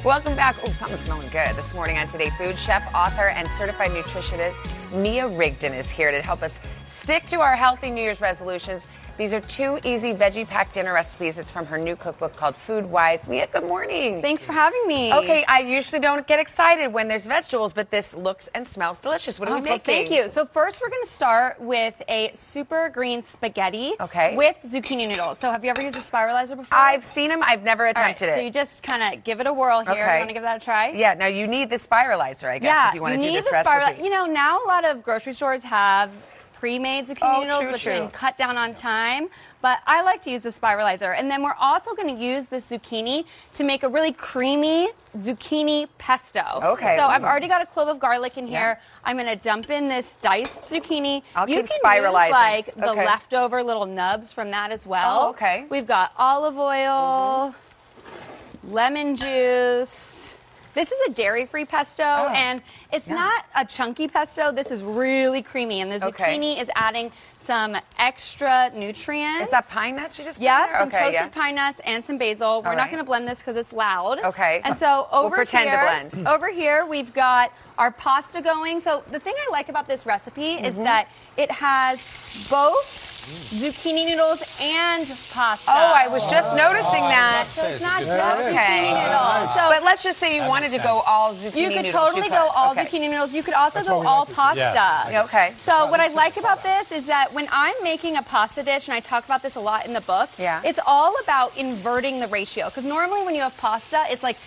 Welcome back. Oh, something's smelling good. This morning on Today Food, chef, author, and certified nutritionist Nia Rigdon is here to help us stick to our healthy New Year's resolutions. These are 2 easy veggie-packed dinner recipes. It's from her new cookbook called Food Wise. Mia, good morning. Thanks for having me. Okay, I usually don't get excited when there's vegetables, but this looks and smells delicious. What are we making? Thank you. So first, we're going to start with a super green spaghetti with zucchini noodles. So have you ever used a spiralizer before? I've seen them. I've never attempted it. So you just kind of give it a whirl here. Okay. You want to give that a try? Yeah. Now, you need the spiralizer, I guess, if you want to do this recipe. You know, now a lot of grocery stores have pre-made zucchini noodles, which can cut down on time. But I like to use the spiralizer. And then we're also going to use this zucchini to make a really creamy zucchini pesto. Okay. So I've already got a clove of garlic in here. I'm going to dump in this diced zucchini. You can spiralizing. Use like the leftover little nubs from that as well. Oh, okay. We've got olive oil, lemon juice. This is a dairy-free pesto, and it's not a chunky pesto. This is really creamy, and the zucchini is adding some extra nutrients. Is that pine nuts you just put in there? Some toasted pine nuts and some basil. We're not going to blend this because it's loud. Okay. And so we'll pretend to blend. Over here, we've got our pasta going. So the thing I like about this recipe is that it has both zucchini noodles and pasta. Oh, I was just noticing that. So it's not just zucchini noodles. So, but let's just say you wanted to go all zucchini noodles. You could totally go all zucchini noodles. You could also go all pasta. Okay. So what I like about this is that when I'm making a pasta dish, and I talk about this a lot in the book, it's all about inverting the ratio. Because normally when you have pasta, it's like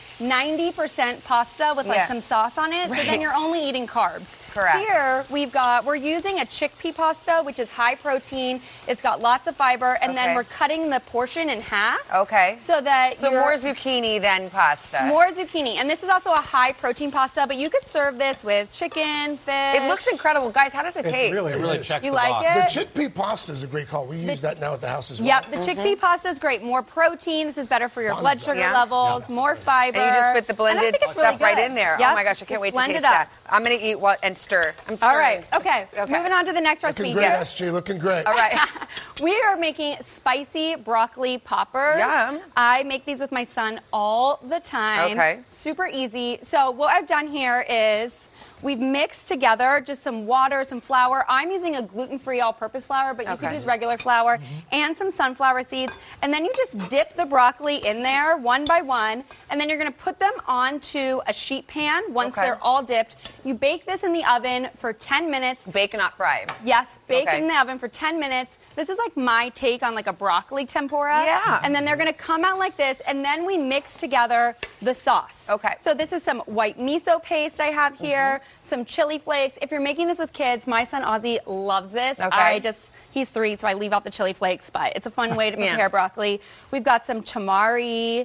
90% pasta with like some sauce on it. So then you're only eating carbs. Correct. Here we're using a chickpea pasta, which is high protein. It's got lots of fiber, and then we're cutting the portion in half. Okay. So more zucchini than pasta. More zucchini. And this is also a high protein pasta, but you could serve this with chicken, fish. It looks incredible. Guys, how does it taste? It really checks you the like box. it? The chickpea pasta is a great call. We use that now at the house as well. Yep, the chickpea pasta is great. More protein. This is better for your blood sugar levels. More fiber. And you just put the blended stuff right in there. Yep. Oh my gosh, I can't wait to taste it that. I'm going to eat and stir. I'm stirring. All right. Okay. Moving on to the next recipe. Looking great, SG. Looking great. All right. We are making spicy broccoli poppers. Yum. I make these with my son all the time. Okay. Super easy. So what I've done here is we've mixed together just some water, some flour. I'm using a gluten-free all-purpose flour, but you could use regular flour and some sunflower seeds. And then you just dip the broccoli in there one by one, and then you're going to put them onto a sheet pan once they're all dipped. You bake this in the oven for 10 minutes. Bake, not fry. Yes, bake in the oven for 10 minutes. This is like my take on like a broccoli tempura. Yeah. And then they're going to come out like this, and then we mix together the sauce. Okay. So this is some white miso paste I have here, some chili flakes. If you're making this with kids, my son Ozzy loves this. He's 3, so I leave out the chili flakes, but it's a fun way to prepare broccoli. We've got some tamari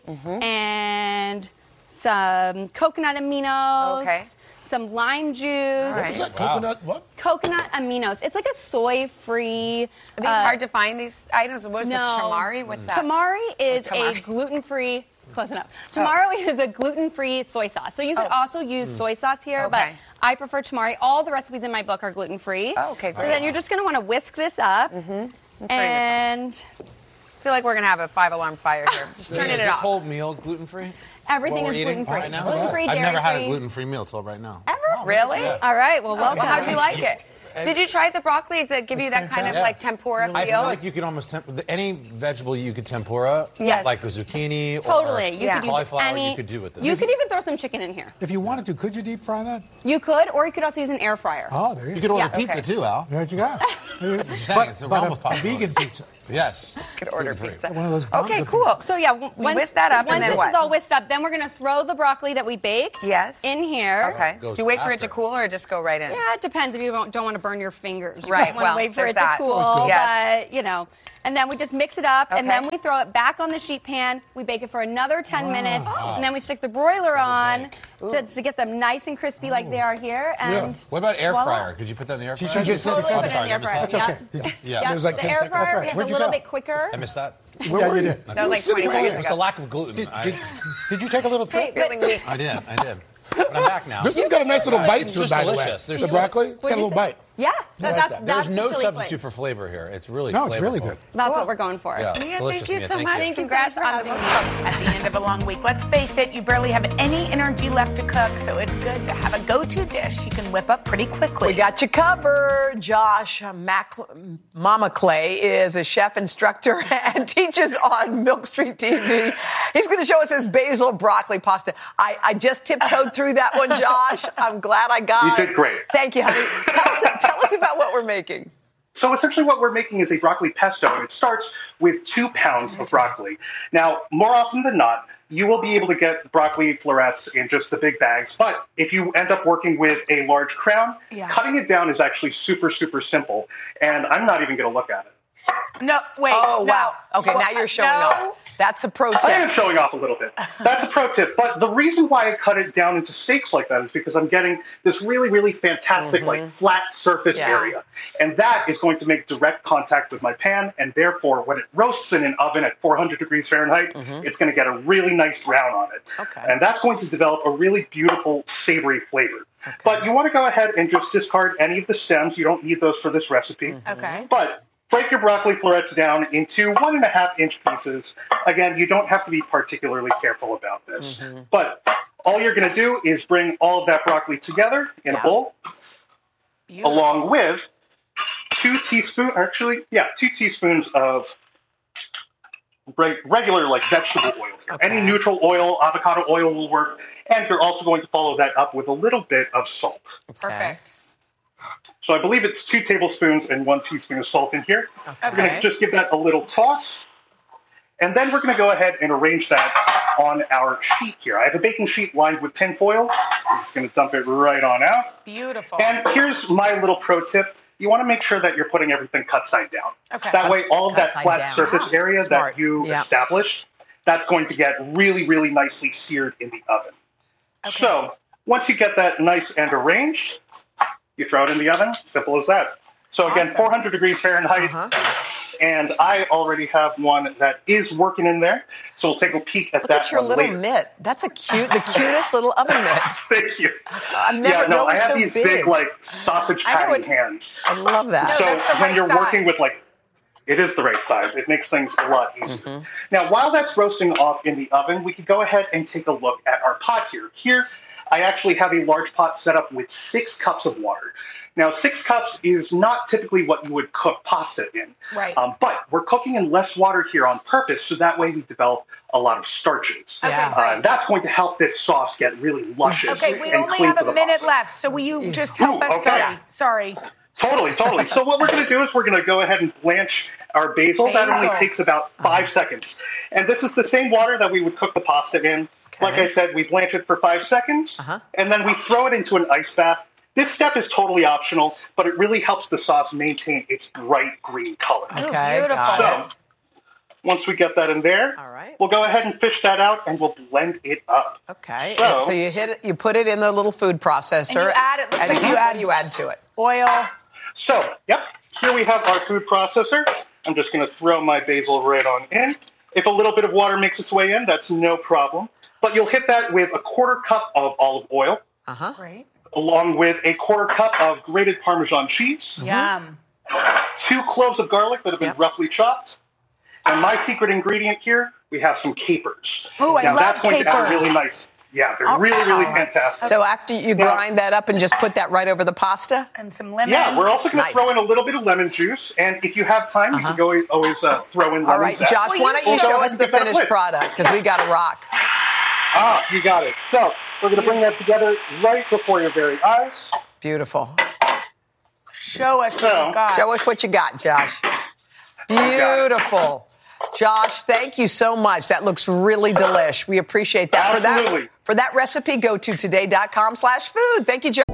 and some coconut aminos. Some lime juice. What's that? Coconut what? Coconut aminos. It's like a soy-free. Are these hard to find, these items? What's the tamari? What's that? Tamari is a gluten-free. Close enough. Tamari is a gluten-free soy sauce. So you could also use soy sauce here, but I prefer tamari. All the recipes in my book are gluten-free. Oh, okay, great. So then you're just going to want to whisk this up. And I feel like we're going to have a 5-alarm fire here. Just turning it Is this off. whole meal gluten-free? everything is gluten-free. Right now? Gluten-free, I've never had a dairy-free. gluten-free meal till right now. Ever? Really? Yeah. All right, well, welcome. Well, how'd you like it? Did you try the broccoli? Does it give you that kind of like tempura feel? I feel like you could almost any vegetable you could tempura, Yes. like the zucchini Totally. or You could use cauliflower, any- you could do with this. You could even throw some chicken in here. If you wanted to, could you deep fry that? You could, or you could also use an air fryer. Oh, there you You go. could order Yeah. pizza too, Al. There you go. Just saying, it's a realm of a possibility. vegan pizza. Yes. Could order Gluten-free. pizza. One of those Okay, bonzo cool. So yeah, whisk that up, and once then this what? is all whisked up, then we're gonna throw the broccoli that we baked Yes. in here. Okay. Goes Do you wait for it after. to cool or just go right in? Yeah, it depends if you don't want to burn your fingers. You Right, want to well, wait for there's it that. to cool, Yes. but you know. And then we just mix it up, and Okay. then we throw it back on the sheet pan. We bake it for another 10 minutes, and then we stick the broiler on to get them nice and crispy like they are here. And What about air voila. fryer? Could you put that in the air fryer? She just said Totally before. put it in the air fryer. That's okay. Yeah. Yeah. There's like the 10 air seconds. fryer right. is Where'd a you little go? bit quicker. I missed that. Yeah, you did. That was like 20 seconds It was ago. the lack of gluten. Did you take a little trip? But- Feeling weak. I did. But I'm back now. This has got a nice little bite It's to it, just by the way. delicious. There's The broccoli, it's got a What'd you little bite. Yeah, that's There's no chili substitute flakes. for flavor here. It's really No, it's really flavorful. good. That's what we're going for. Yeah. Mia, Delicious, thank you Mia. so Thank much. you. Congrats on the book. At the end of a long week. Let's face it, you barely have any energy left to cook, so it's good to have a go-to dish you can whip up pretty quickly. We got you covered. Josh Mama Clay is a chef instructor and teaches on Milk Street TV. He's going to show us his basil broccoli pasta. I just tiptoed through that one, Josh. I'm glad I got it. You did great. Thank you, honey. Tell us about what we're making. So essentially what we're making is a broccoli pesto, and it starts with 2 pounds of broccoli. Now, more often than not, you will be able to get broccoli florets in just the big bags, but if you end up working with a large crown, cutting it down is actually super, super simple, and I'm not even going to look at it. No, wait. Oh, no. wow. Okay, now you're showing off. That's a pro tip. I am showing off a little bit. That's a pro tip. But the reason why I cut it down into steaks like that is because I'm getting this really, really fantastic, like flat surface area. And that is going to make direct contact with my pan. And therefore, when it roasts in an oven at 400 degrees Fahrenheit, it's going to get a really nice brown on it. Okay. And that's going to develop a really beautiful, savory flavor. Okay. But you want to go ahead and just discard any of the stems. You don't need those for this recipe. Okay. But break your broccoli florets down into 1.5-inch pieces. Again, you don't have to be particularly careful about this. But all you're going to do is bring all of that broccoli together in a bowl, along with 2 teaspoons of regular, like, vegetable oil. Okay. Any neutral oil, avocado oil will work. And you're also going to follow that up with a little bit of salt. Perfect. So I believe it's 2 tablespoons and 1 teaspoon of salt in here. Okay. We're going to just give that a little toss. And then we're going to go ahead and arrange that on our sheet here. I have a baking sheet lined with tin foil. I'm just going to dump it right on out. Beautiful. And here's my little pro tip. You want to make sure that you're putting everything cut side down. Okay. That way, all of that flat surface area that you established, that's going to get really, really nicely seared in the oven. Okay. So once you get that nice and arranged, you throw it in the oven. Simple as that. So again, 400 degrees Fahrenheit. And I already have one that is working in there. So we'll take a peek at that one. Look at your little later. mitt. That's the cutest little oven mitt. Thank you. I've never known I have so these big, like sausage patty hands. I love that. So when you're working with it is the right size. It makes things a lot easier. Now, while that's roasting off in the oven, we could go ahead and take a look at our pot here. Here, I actually have a large pot set up with 6 cups of water. Now, 6 cups is not typically what you would cook pasta in. Right. But we're cooking in less water here on purpose, so that way we develop a lot of starches. Okay, that's going to help this sauce get really luscious. Okay, we and only clean have to a the minute pasta. left, so will you just help us? Okay. Sorry. Totally. So what we're going to do is we're going to go ahead and blanch our basil. That only takes about 5 seconds. And this is the same water that we would cook the pasta in. Okay. Like I said, we blanch it for 5 seconds, and then we throw it into an ice bath. This step is totally optional, but it really helps the sauce maintain its bright green color. Okay, beautiful. So once we get that in there, we'll go ahead and fish that out, and we'll blend it up. Okay. So you hit it. You put it in the little food processor. And you add it. And what do you add to it? Oil. So, here we have our food processor. I'm just going to throw my basil right on in. If a little bit of water makes its way in, that's no problem. But you'll hit that with a 1/4 cup of olive oil. Great. Along with a 1/4 cup of grated Parmesan cheese. Yum. 2 cloves of garlic that have been roughly chopped. And my secret ingredient here, we have some capers. Ooh, I love that's going capers. to add really nice. Yeah, they're really fantastic. So after you grind that up and just put that right over the pasta? And some lemon. Yeah, we're also going to throw in a little bit of lemon juice. And if you have time, you can always throw in lemon All right, zest. Josh, why don't you show us the finished product? Because we got to rock. You got it. So we're going to bring that together right before your very eyes. Beautiful. Show us what you got. Show us what you got, Josh. Beautiful. Josh, thank you so much. That looks really delish. We appreciate that. Absolutely. For that recipe, go to today.com/food. Thank you, Josh.